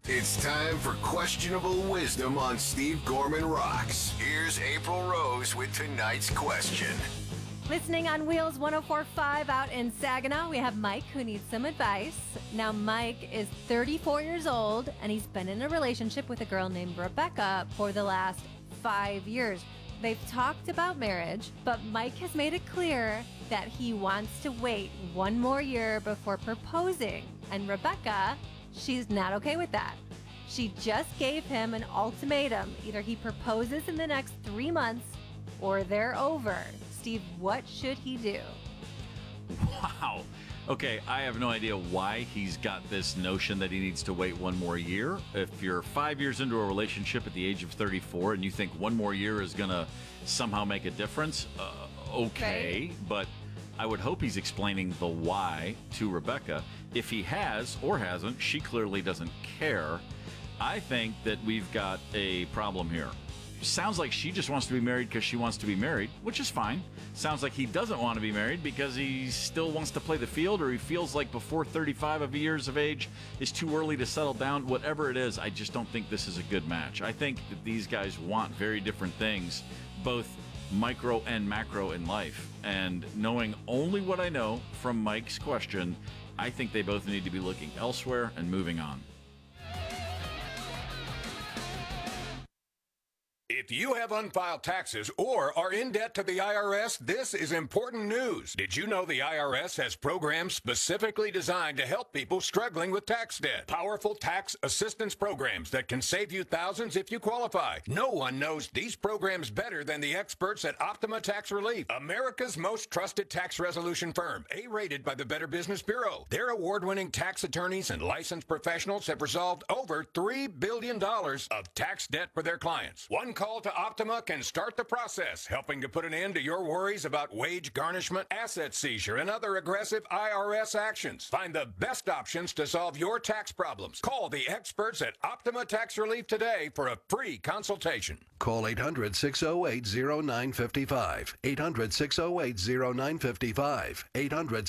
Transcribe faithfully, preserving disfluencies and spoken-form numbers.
It's time for Questionable Wisdom on Steve Gorman Rocks. Here's April Rose with tonight's question. Listening on Wheels one oh four point five out in Saginaw, we have Mike who needs some advice. Now, Mike is thirty-four years old, and he's been in a relationship with a girl named Rebecca for the last five years. They've talked about marriage, but Mike has made it clear that he wants to wait one more year before proposing. And Rebecca, she's not okay with that. She just gave him an ultimatum. Either he proposes in the next three months or they're over. Steve, what should he do? Wow. Okay, I have no idea why he's got this notion that he needs to wait one more year. If you're five years into a relationship at the age of thirty-four and you think one more year is going to somehow make a difference, uh, okay. Right. But I would hope he's explaining the why to Rebecca. If he has or hasn't, she clearly doesn't care. I think that we've got a problem here. Sounds like she just wants to be married because she wants to be married, which is fine. Sounds like he doesn't want to be married because he still wants to play the field, or he feels like before thirty-five of years of age is too early to settle down. Whatever it is, I just don't think this is a good match. I think that these guys want very different things, both micro and macro in life. And knowing only what I know from Mike's question, I think they both need to be looking elsewhere and moving on. If you have unfiled taxes or are in debt to the I R S, this is important news. Did you know the I R S has programs specifically designed to help people struggling with tax debt? Powerful tax assistance programs that can save you thousands if you qualify. No one knows these programs better than the experts at Optima Tax Relief, America's most trusted tax resolution firm, A-rated by the Better Business Bureau. Their award-winning tax attorneys and licensed professionals have resolved over three billion dollars of tax debt for their clients. One call to Optima can start the process, helping to put an end to your worries about wage garnishment, asset seizure, and other aggressive I R S actions. Find the best options to solve your tax problems. Call the experts at Optima Tax Relief today for a free consultation. Call eight hundred, six oh eight, oh nine five five. eight hundred, six oh eight, oh nine five five. eight hundred